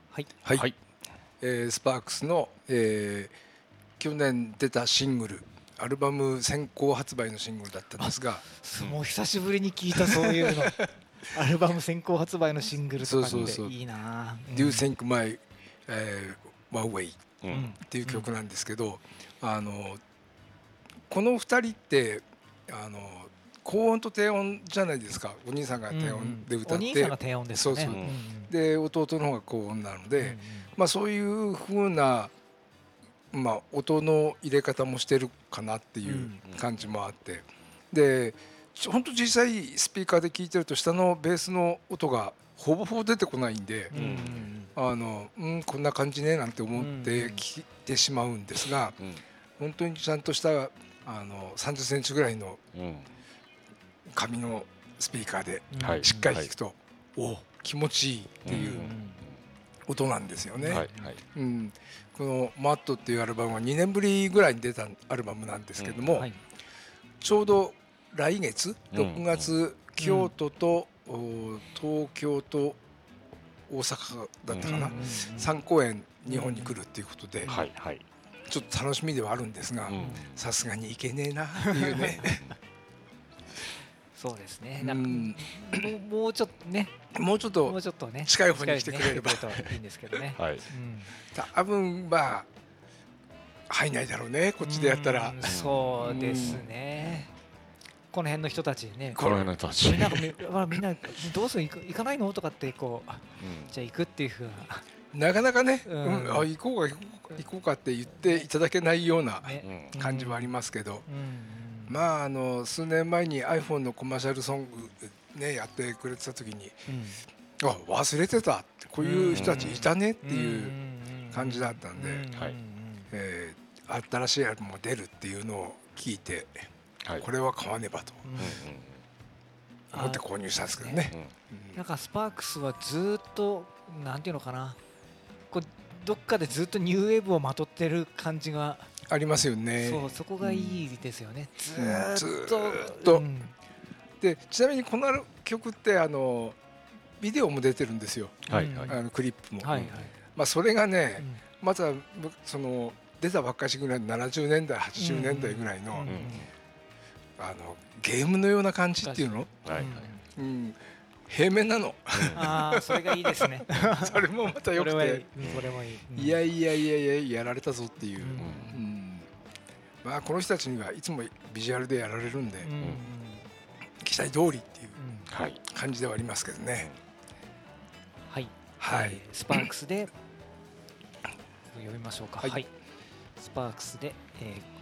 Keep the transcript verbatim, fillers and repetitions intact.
はい、 はい、 はいえースパークスの、えー去年出たシングル、アルバム先行発売のシングルだったんですが、 もう久しぶりに聞いたそういうのアルバム先行発売のシングルとかっそうそうそうていいな。 Do You Think My、えー、One Way うんっていう曲なんですけど、あのこのふたりってあの高音と低音じゃないですか。お兄さんが低音で歌って、 お兄さんが低音ですかね。 そうそう、 んんで弟の方が高音なので、 うんうんまあ、そういう風な、まあ、音の入れ方もしてるかなっていう感じもあって、で本当実際スピーカーで聴いてると下のベースの音がほぼほぼ出てこないんで、 うんうんあのうんこんな感じねなんて思って聞いてしまうんですが、 うん本当にちゃんとしたあのさんじゅっセンチぐらいのうん紙のスピーカーでうんはいしっかり聴くと、お気持ちいいっていう音なんですよね。 はいはいうん、この「マット」っていうアルバムはにねんぶりぐらいに出たアルバムなんですけども、 はいちょうど来月うんろくがつ、京都と、お東京と大阪だったかな、 うんうんうんさん公演日本に来るっていうことで、 はいはいちょっと楽しみではあるんですが、 うんさすがに行けねえなっていうねそうですね。 うなんんかもうもうちょっとね、 もうちょっもうとちょっとね近い方に来てくれれば近い方に来てくれるといいんですけどね。 はいうん多分まあ入んないだろうね、こっちでやったらうん。そうですね。この辺の人たちね、 この辺の人たちみんながみまあみんなどうする行く行かないのとかってこうあうんじゃあ行くっていうふうなかなかね、 ううんんあ行こうか行こうか行こうかって言っていただけないようななね。 うん感じはありますけど、 うんうんまああの数年前に iPhone のコマーシャルソングねやってくれてた時に、 うんあ忘れてたってこういう人たちいたねっていう感じだったんで、 はいえー新しいアルバムが出るっていうのを聞いて、 はいこれは買わねばとうんうん思って購入したんですけどね。 うんうんなんかスパークスはずっとなんていうのかな、こうどっかでずっとニューウェーブをまとってる感じが、 ありますよね。 そうそこがいいですよね。ずうんーっとずーっとうんでちなみにこの曲ってあのビデオも出てるんですよ、 はいはいあのクリップも。 はいはい。 まあ、それがね、 うんまたその出たばっかしぐらいのななじゅうねんだいはちじゅうねんだいぐらいの,、 うんうんあのゲームのような感じっていうの、 はいはいうん、平面なのああそれがいいですね。 それもまたよくこれはいいて、 うんこれもいい。うんいやいやいやいややられたぞっていう、 うんうんまあ、この人たちにはいつもビジュアルでやられるんで、 うんうん期待通りっていううんはい感じではありますけどね。 はい。 はいえースパークスで読みましょうか。 はいはい。スパークスで、えー